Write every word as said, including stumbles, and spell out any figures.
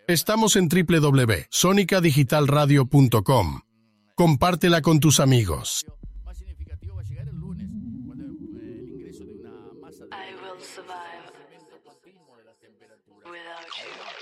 Estamos en doble u doble u doble u punto sonica digital radio punto com. Compártela con tus amigos. Más significativo va a llegar el lunes, cuando eh, el ingreso de una masa de I will survive incremento continuo de la temperatura. without you.